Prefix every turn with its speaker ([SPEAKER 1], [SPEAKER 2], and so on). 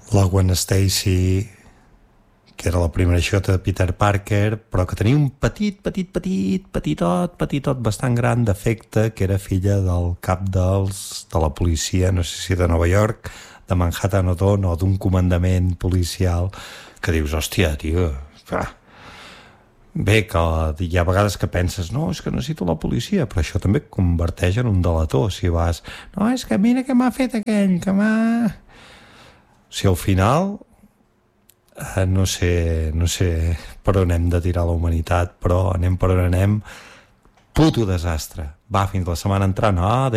[SPEAKER 1] la Gwen Stacy, que era la primera xicota de Peter Parker, però que tenia un petitot, bastant gran defecte, que era filla del cap de la policia, no sé si de Nova York, de Manhattan o d'un comandament policial, que dius, hòstia, tio, bé, que hi ha vegades que penses, no, és que necessito la policia, però això també et converteix en un delator, si vas, no, és que mira què m'ha fet aquell, que m'ha... Si al final... no sé per on hem de tirar la humanitat, però anem per on anem. Puto desastre. Va, fins la setmana entrant. Adéu.